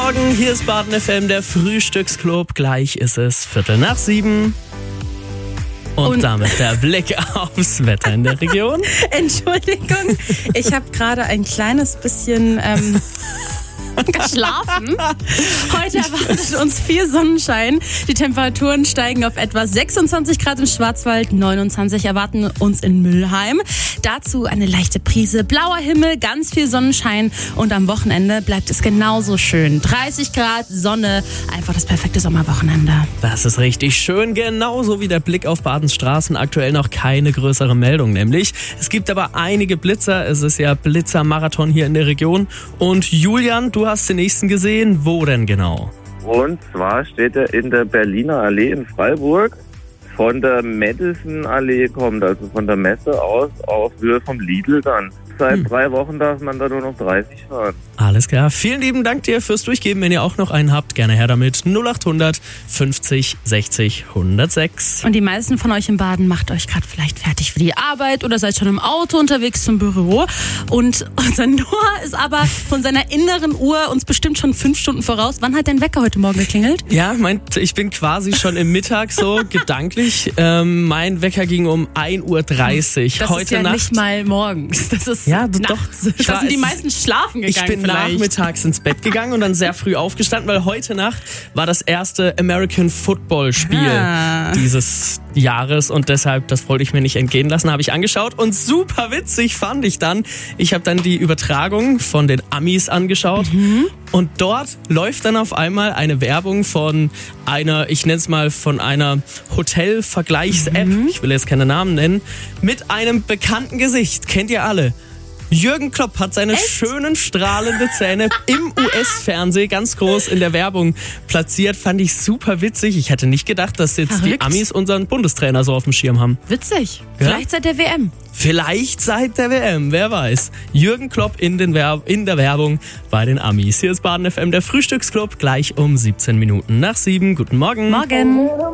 Morgen, hier ist Baden FM, der Frühstücksclub. Gleich ist es 6:45. Und damit der Blick aufs Wetter in der Region. Entschuldigung, ich habe gerade ein kleines bisschen geschlafen. Heute erwartet uns viel Sonnenschein. Die Temperaturen steigen auf etwa 26 Grad im Schwarzwald, 29 erwarten uns in Mülheim. Dazu eine leichte Prise blauer Himmel, ganz viel Sonnenschein und am Wochenende bleibt es genauso schön. 30 Grad, Sonne, einfach das perfekte Sommerwochenende. Das ist richtig schön, genauso wie der Blick auf Badens Straßen. Aktuell noch keine größere Meldung, nämlich. Es gibt aber einige Blitzer. Es ist ja Blitzermarathon hier in der Region. Und Julian, du hast den nächsten gesehen. Wo denn genau? Und zwar steht er in der Berliner Allee in Freiburg. Von der Madison-Allee kommt, also von der Messe aus, auf Höhe vom Lidl dann. Seit 3 Wochen darf man da nur noch 30 fahren. Alles klar. Vielen lieben Dank dir fürs Durchgeben. Wenn ihr auch noch einen habt, gerne her damit. 0800 50 60 106. Und die meisten von euch in Baden macht euch gerade vielleicht fertig für die Arbeit oder seid schon im Auto unterwegs zum Büro. Und unser Noah ist aber von seiner inneren Uhr uns bestimmt schon 5 Stunden voraus. Wann hat dein Wecker heute Morgen geklingelt? Ja, ich bin quasi schon im Mittag so gedanklich. Mein Wecker ging um 1:30 Uhr. Das heute ist ja Nacht. Nicht mal morgens. Das ist Ja, doch. nachts. Da sind die meisten schlafen gegangen. Ich bin nachmittags ins Bett gegangen und dann sehr früh aufgestanden, weil heute Nacht war das erste American Football Spiel dieses Jahres und deshalb, das wollte ich mir nicht entgehen lassen, habe ich angeschaut und super witzig fand ich dann. Ich habe dann die Übertragung von den Amis angeschaut und dort läuft dann auf einmal eine Werbung von einer, ich nenne es mal von einer Hotel-Vergleichs-App, ich will jetzt keine Namen nennen, mit einem bekannten Gesicht, kennt ihr alle. Jürgen Klopp hat seine schönen, strahlende Zähne im US-Fernsehen ganz groß in der Werbung platziert. Fand ich super witzig. Ich hätte nicht gedacht, dass jetzt die Amis unseren Bundestrainer so auf dem Schirm haben. Witzig. Ja? Vielleicht seit der WM. Vielleicht seit der WM, wer weiß. Jürgen Klopp in der Werbung bei den Amis. Hier ist Baden FM, der Frühstücksclub, gleich um 17 Minuten nach 7. Guten Morgen. Morgen.